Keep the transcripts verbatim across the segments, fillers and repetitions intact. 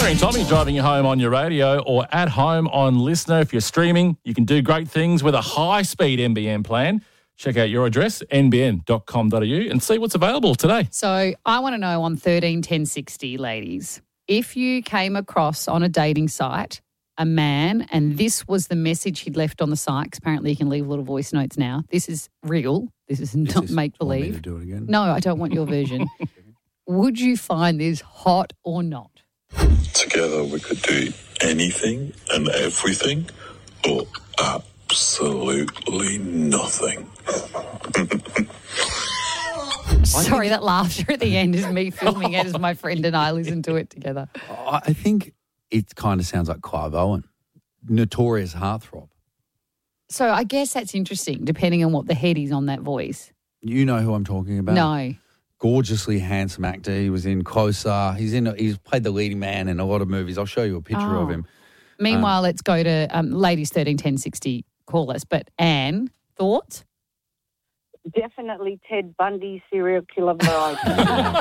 Carrie and Tommy driving you home on your radio or at home on Listener. If you're streaming, you can do great things with a high-speed N B N plan. Check out your address, n b n dot com dot a u, and see what's available today. So I want to know on thirteen ten sixty, ladies, if you came across on a dating site a man and this was the message he'd left on the site, 'cause apparently you can leave little voice notes now. This is real. This is Is not this- make-believe. Want me to do it again? No, I don't want your version. Would you find this hot or not? Together we could do anything and everything or absolutely nothing. Sorry, that laughter at the end is me filming it as my friend and I listen to it together. I I think it kind of sounds like Clive Owen, notorious heartthrob. So I guess that's interesting, depending on what the head is on that voice. You know who I'm talking about? No. Gorgeously handsome actor. He was in Closer. He's in. He's played the leading man in a lot of movies. I'll show you a picture Oh. of him. Meanwhile, let's go to um, ladies thirteen ten sixty, call us. But Anne, thoughts? Definitely Ted Bundy, serial killer variety. Yeah.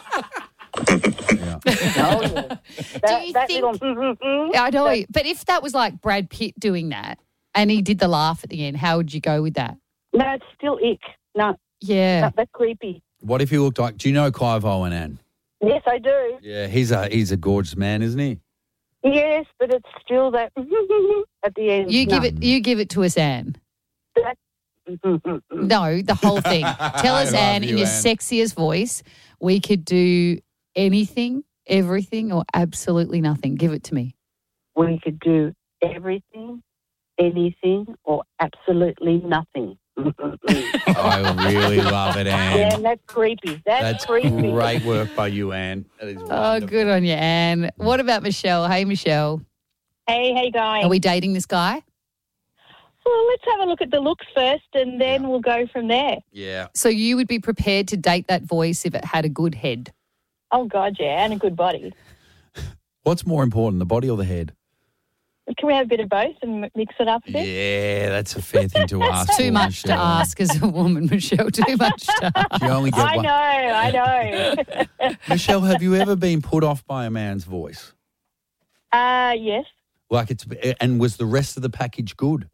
Oh, yeah. That, you that think- little, I know, but if that was like Brad Pitt doing that and he did the laugh at the end, how would you go with that? no, it's still ick. No, Yeah. no, that's creepy. What if he looked like? Do you know Clive Owen, Anne? Yes, I do. Yeah, he's a he's a gorgeous man, isn't he? Yes, but it's still that at the end. You no. give it. You give it to us, Anne. That, No, the whole thing. Tell I us, love Anne, in you, your Anne. sexiest voice. We could do anything, everything, or absolutely nothing. Give it to me. we could do everything, anything, or absolutely nothing. I really love it, Anne. Yeah, and that's creepy. That's, That's creepy. great work by you, Anne. That is Oh, wonderful. good on you, Anne. What about Michelle? Hey, Michelle. Hey, hey guys. Are we dating this guy? Well, let's have a look at the looks first and then we'll go from there. Yeah. So you would be prepared to date that voice if it had a good head? Oh, God, yeah, and a good body. What's more important, the body or the head? Can we have a bit of both and mix it up a bit? Yeah, that's a fair thing to ask. Too for, much to Michelle. ask as a woman, Michelle. Too much to ask. You only get I one. know, I know. Michelle, have you ever been put off by a man's voice? uh, yes. Like it's and was the rest of the package good?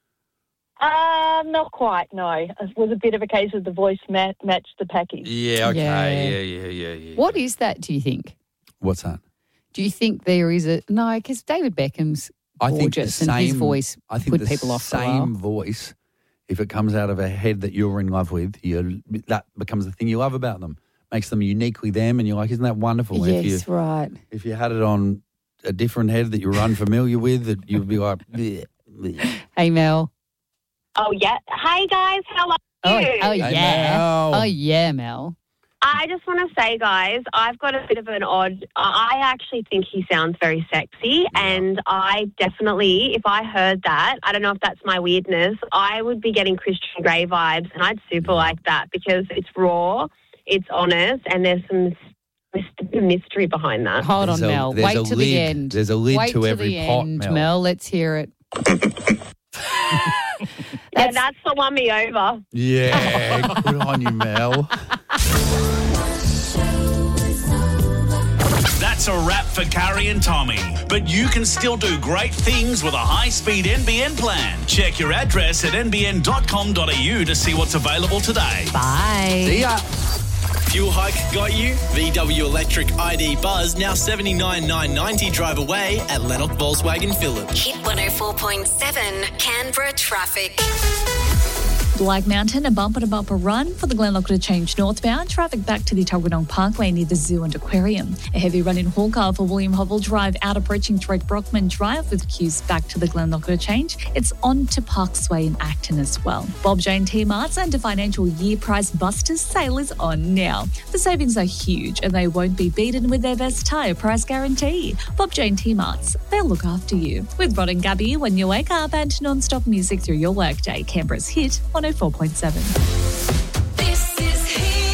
Uh, not quite, no. It was a bit of a case of the voice ma- matched the package. Yeah. Okay. Yeah. Yeah. Yeah. Yeah. Yeah. What is that, do you think? What's that? Do you think there is a... No, because David Beckham's I think the gorgeous same. and his voice I think put the people off for a same while. voice. If it comes out of a head that you're in love with, you that becomes the thing you love about them. Makes them uniquely them, and you're like, isn't that wonderful? Yes, If you right. if you had it on a different head that you were unfamiliar with, that you'd be like, bleh, bleh. Hey, Mel. Oh, yeah. Hi, guys. How are Oh, you? oh Hey, yeah. Mel. Oh, yeah, Mel. I just want to say, guys, I've got a bit of an odd... I actually think he sounds very sexy, and I definitely, if I heard that, I don't know if that's my weirdness, I would be getting Christian Grey vibes, and I'd super like that because it's raw, it's honest, and there's some mystery behind that. Hold There's on, a- Mel. there's Wait a to lid. the end. There's a lid Wait to to every the pot, end, Mel. Let's hear it. Yeah, that's what won me over. Yeah, good on you, Mel. That's a wrap for Carrie and Tommy. But you can still do great things with a high-speed N B N plan. Check your address at n b n dot com dot a u to see what's available today. Bye. See ya. Fuel hike got you? V W Electric I D Buzz now seventy-nine thousand nine hundred ninety drive away at Lennox Volkswagen Phillip. Hit one oh four point seven Canberra traffic. Black Mountain, a bumper-to-bumper run for the Glenlock to change northbound. Traffic back to the Tuggeranong Parkway near the zoo and aquarium. A heavy run in Hawker for William Hobble Drive out approaching Drake Brockman Drive with queues back to the Glenlock to change. It's on to Parks Way in Acton as well. Bob Jane T-Marts and a financial year price busters sale is on now. The savings are huge and they won't be beaten with their best tyre price guarantee. Bob Jane T-Marts, they'll look after you. With Rod and Gabby when you wake up and non-stop music through your workday. Canberra's hit one oh four point seven. This is Hit.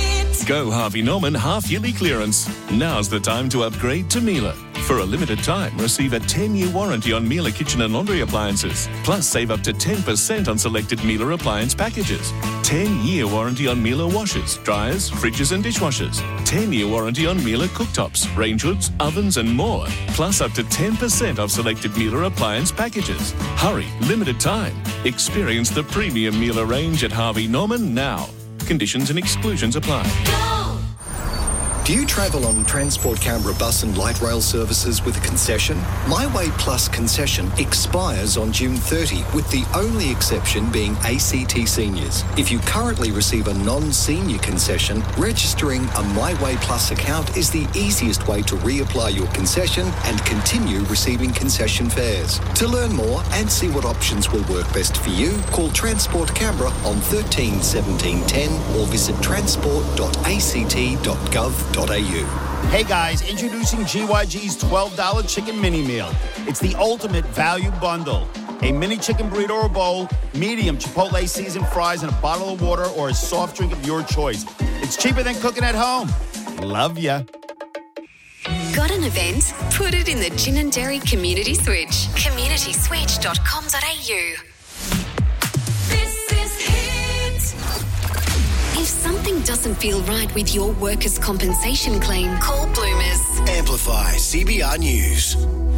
Go Harvey Norman half-yearly clearance. Now's the time to upgrade to Miele. For a limited time, receive a ten-year warranty on Miele kitchen and laundry appliances. Plus, save up to ten percent on selected Miele appliance packages. ten-year warranty on Miele washers, dryers, fridges and dishwashers. ten-year warranty on Miele cooktops, range hoods, ovens and more. Plus, up to ten percent off selected Miele appliance packages. Hurry, limited time. Experience the premium Miele range at Harvey Norman now. Conditions and exclusions apply. Do you travel on Transport Canberra bus and light rail services with a concession? My Way Plus concession expires on June thirtieth, with the only exception being A C T seniors. If you currently receive a non-senior concession, registering a My Way Plus account is the easiest way to reapply your concession and continue receiving concession fares. To learn more and see what options will work best for you, call Transport Canberra on thirteen seventeen ten or visit transport dot a c t dot gov dot a u. Hey guys, introducing G Y G's twelve dollars chicken mini meal. It's the ultimate value bundle. A mini chicken burrito or bowl, medium Chipotle seasoned fries, and a bottle of water or a soft drink of your choice. It's cheaper than cooking at home. Love ya. Got an event? Put it in the Gin and Dairy Community Switch. community switch dot com dot a u. If something doesn't feel right with your workers' compensation claim, call Bloomers. Amplify C B R News.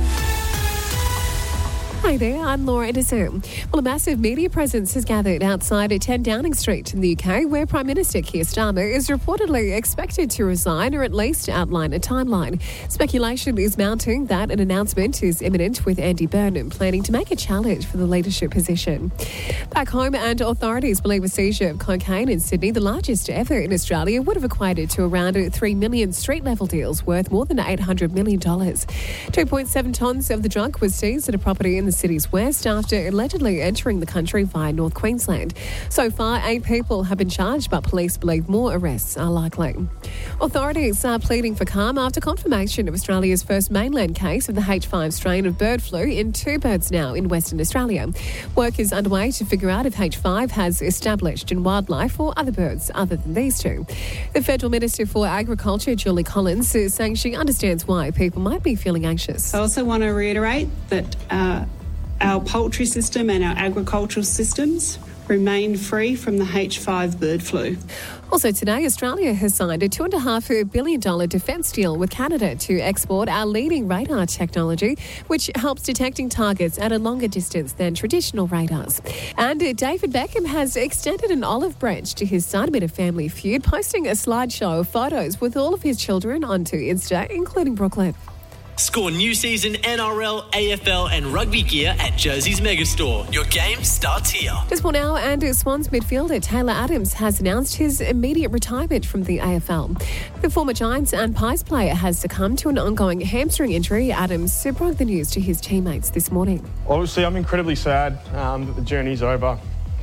Hi there, I'm Laura Edison. Well, a massive media presence has gathered outside at ten Downing Street in the U K, where Prime Minister Keir Starmer is reportedly expected to resign or at least outline a timeline. Speculation is mounting that an announcement is imminent, with Andy Burnham planning to make a challenge for the leadership position. Back home, and authorities believe a seizure of cocaine in Sydney, the largest ever in Australia, would have equated to around three million street-level deals worth more than eight hundred million dollars. two point seven tonnes of the drug was seized at a property in the city's west after allegedly entering the country via North Queensland. So far, eight people have been charged, but police believe more arrests are likely. Authorities are pleading for calm after confirmation of Australia's first mainland case of the H five strain of bird flu in two birds now in Western Australia. Work is underway to figure out if H five has established in wildlife or other birds other than these two. The Federal Minister for Agriculture, Julie Collins, is saying she understands why people might be feeling anxious. I also want to reiterate that uh, our poultry system and our agricultural systems remain free from the H five bird flu. Also today, Australia has signed a two point five billion dollars defence deal with Canada to export our leading radar technology, which helps detecting targets at a longer distance than traditional radars. And David Beckham has extended an olive branch to his son amid a family feud, posting a slideshow of photos with all of his children onto Insta, including Brooklyn. Score new season N R L, A F L and rugby gear at Jersey's Megastore. Your game starts here. Just one hour, and Swans midfielder Taylor Adams has announced his immediate retirement from the A F L. The former Giants and Pies player has succumbed to an ongoing hamstring injury. Adams broke the news to his teammates this morning. Obviously, I'm incredibly sad um, that the journey's over,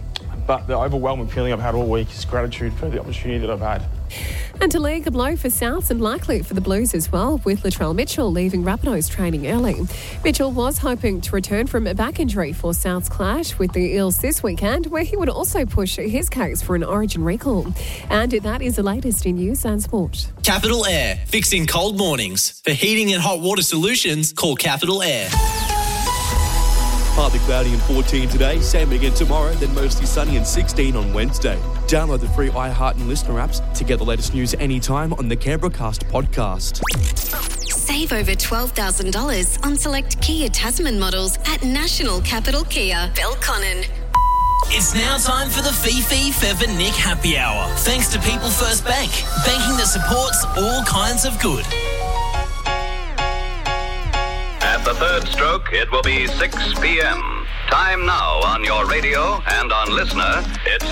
but the overwhelming feeling I've had all week is gratitude for the opportunity that I've had. And to league, a blow for Souths and likely for the Blues as well, with Latrell Mitchell leaving Rabbitohs training early. Mitchell was hoping to return from a back injury for Souths' clash with the Eels this weekend, where he would also push his case for an Origin recall. And that is the latest in news and sport. Capital Air, fixing cold mornings. For heating and hot water solutions, call Capital Air. Partly cloudy and fourteen today, same again tomorrow, then mostly sunny and sixteen on Wednesday. Download the free iHeart and Listener apps to get the latest news anytime on the Canberracast podcast. Save over twelve thousand dollars on select Kia Tasman models at National Capital Kia, Belconnen. It's now time for the Fifi Feather Nick Happy Hour. Thanks to People First Bank, banking that supports all kinds of good. At the third stroke, it will be six p.m. Time now on your radio and on Listener, it's